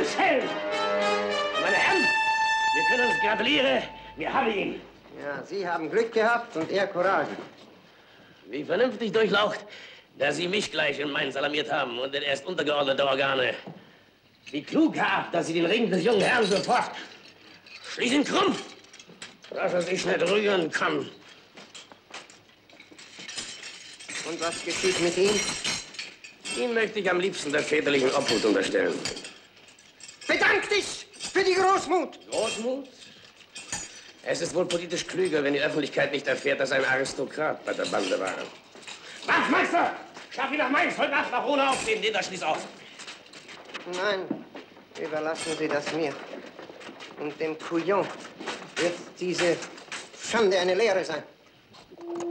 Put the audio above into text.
Held! Meine Herren, wir können uns gratulieren. Wir haben ihn. Ja, Sie haben Glück gehabt und er Courage. Wie vernünftig durchlaucht, dass Sie mich gleich in meinen salamiert haben und den erst untergeordnete Organe. Wie klug gehabt, dass Sie den Ring des jungen Herrn sofort schließen krumm, dass er sich nicht rühren kann. Und was geschieht mit ihm? Ihn möchte ich am liebsten der väterlichen Obhut unterstellen. Bedank dich für die Großmut! Großmut? Es ist wohl politisch klüger, wenn die Öffentlichkeit nicht erfährt, dass ein Aristokrat bei der Bande war. Wachtmeister! Schaff ihn nach Mainz, heute Nacht nach ohne aufsehen, den da schließ auf. Nein, überlassen Sie das mir. Und dem Couillon wird diese Schande eine Lehre sein.